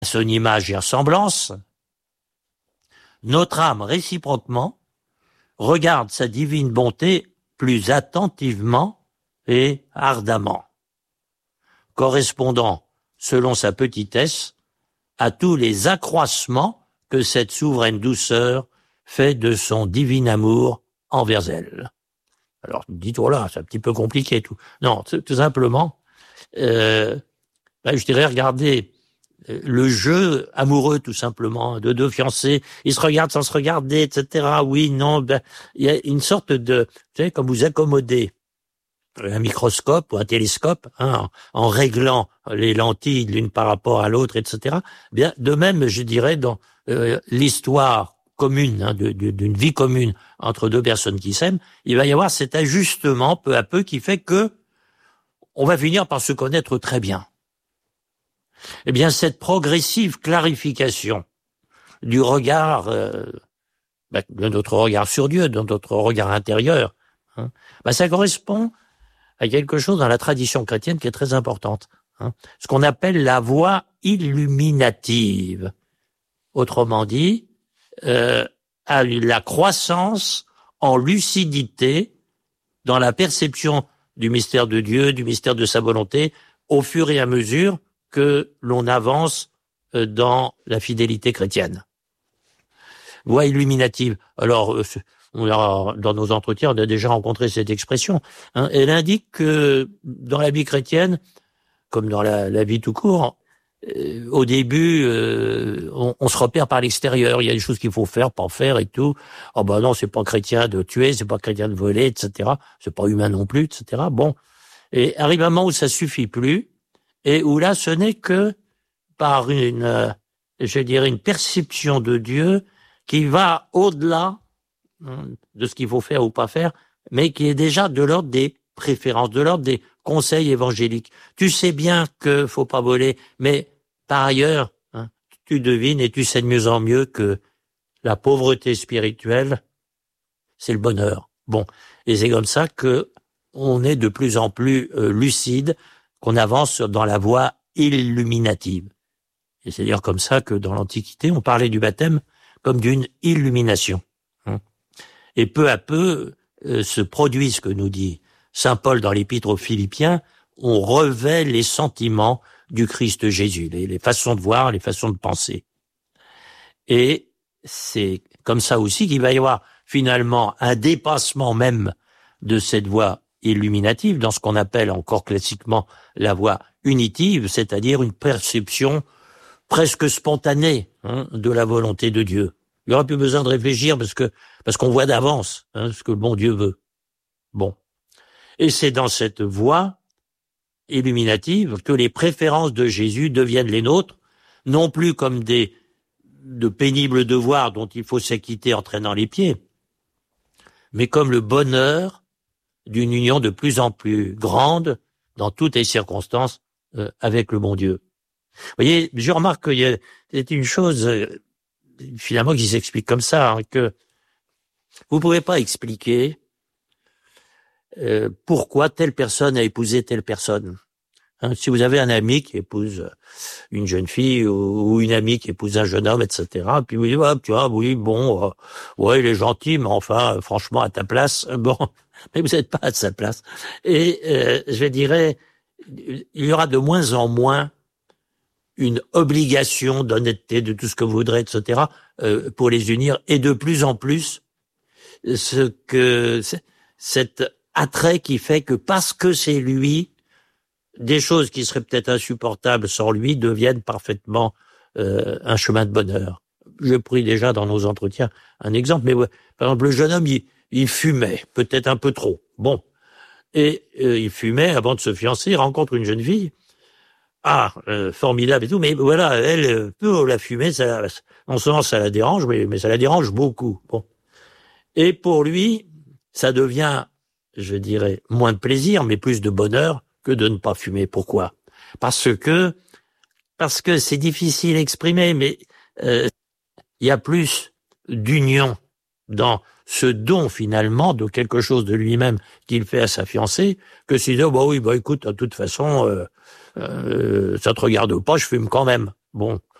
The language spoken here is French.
son image et ressemblance, notre âme réciproquement regarde sa divine bonté plus attentivement et ardemment, correspondant, selon sa petitesse, à tous les accroissements que cette souveraine douceur fait de son divin amour envers elle. Alors, dites, oh là, c'est un petit peu compliqué tout. Non, tout simplement, je dirais, regardez le jeu amoureux, tout simplement, de deux fiancés. Ils se regardent sans se regarder, etc. Oui, non, il y a une sorte de, vous savez, comme vous accommodez un microscope ou un télescope, en réglant les lentilles l'une par rapport à l'autre, etc. Bien, de même, je dirais, dans l'histoire commune, d'une vie commune entre deux personnes qui s'aiment, il va y avoir cet ajustement peu à peu qui fait que on va finir par se connaître très bien. Eh bien, cette progressive clarification du regard, de notre regard sur Dieu, de notre regard intérieur, ça correspond à quelque chose dans la tradition chrétienne qui est très importante, ce qu'on appelle la voie illuminative. Autrement dit, à la croissance en lucidité dans la perception du mystère de Dieu, du mystère de sa volonté, au fur et à mesure que l'on avance dans la fidélité chrétienne. Voie illuminative. Alors, dans nos entretiens, on a déjà rencontré cette expression. Elle indique que dans la vie chrétienne, comme dans la vie tout court, au début, on se repère par l'extérieur. Il y a des choses qu'il faut faire, pas faire et tout. Oh ben non, c'est pas chrétien de tuer, c'est pas chrétien de voler, etc. C'est pas humain non plus, etc. Bon. Et arrive un moment où ça suffit plus, et où là, ce n'est que par une perception de Dieu qui va au-delà de ce qu'il faut faire ou pas faire, mais qui est déjà de l'ordre des préférences, de l'ordre des conseils évangéliques. Tu sais bien que faut pas voler, mais par ailleurs, tu devines et tu sais de mieux en mieux que la pauvreté spirituelle, c'est le bonheur. Bon, et c'est comme ça que on est de plus en plus lucide, qu'on avance dans la voie illuminative. Et c'est d'ailleurs comme ça que dans l'Antiquité, on parlait du baptême comme d'une illumination. Et peu à peu se produit ce que nous dit saint Paul dans l'Épître aux Philippiens, on revêt les sentiments du Christ Jésus, les façons de voir, les façons de penser. Et c'est comme ça aussi qu'il va y avoir finalement un dépassement même de cette voie illuminative dans ce qu'on appelle encore classiquement la voie unitive, c'est-à-dire une perception presque spontanée de la volonté de Dieu. Il n'y aura plus besoin de réfléchir parce qu'on voit d'avance ce que le bon Dieu veut. Bon. Et c'est dans cette voie illuminative que les préférences de Jésus deviennent les nôtres, non plus comme de pénibles devoirs dont il faut s'acquitter en traînant les pieds, mais comme le bonheur d'une union de plus en plus grande dans toutes les circonstances avec le bon Dieu. Vous voyez, je remarque que c'est une chose finalement qui s'explique comme ça, que vous ne pouvez pas expliquer pourquoi telle personne a épousé telle personne. Si vous avez un ami qui épouse une jeune fille ou une amie qui épouse un jeune homme, etc., puis vous dites, tu vois, oui, bon, ouais, il est gentil, mais enfin, franchement, à ta place, bon, mais vous n'êtes pas à sa place. Et je dirais, il y aura de moins en moins une obligation d'honnêteté, de tout ce que vous voudrez, etc., pour les unir, et de plus en plus, cet attrait qui fait que parce que c'est lui, des choses qui seraient peut-être insupportables sans lui deviennent parfaitement un chemin de bonheur. J'ai pris déjà dans nos entretiens un exemple, mais par exemple, le jeune homme, il fumait, peut-être un peu trop. Bon. Et il fumait avant de se fiancer, il rencontre une jeune fille. Formidable et tout, mais voilà, elle, la fumée, en ce moment, ça la dérange, mais ça la dérange beaucoup. Bon. Et pour lui, ça devient, je dirais, moins de plaisir, mais plus de bonheur que de ne pas fumer. Pourquoi ? Parce que c'est difficile à exprimer, mais il y a plus d'union dans ce don finalement de quelque chose de lui-même qu'il fait à sa fiancée que s'il dit écoute, de toute façon ça te regarde pas, je fume quand même. Bon,